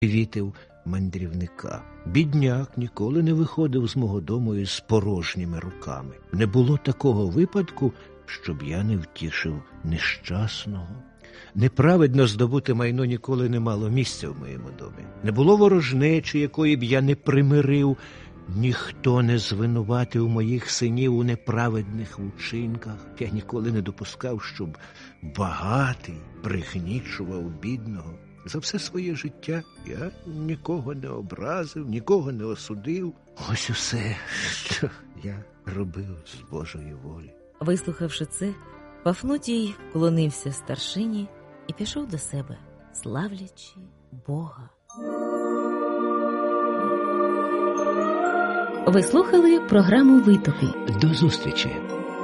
привітив мандрівника. Бідняк ніколи не виходив з мого дому із порожніми руками. Не було такого випадку, щоб я не втішив нещасного. Неправедно здобути майно ніколи не мало місця в моєму домі. Не було ворожнечі, якої б я не примирив. Ніхто не звинуватив моїх синів у неправедних вчинках. Я ніколи не допускав, щоб багатий пригнічував бідного. За все своє життя я нікого не образив, нікого не осудив. Ось усе, що я робив з Божої волі. Вислухавши це, Пафнутій вклонився старшині і пішов до себе, славлячи Бога. Ви слухали програму «Витоки». До зустрічі!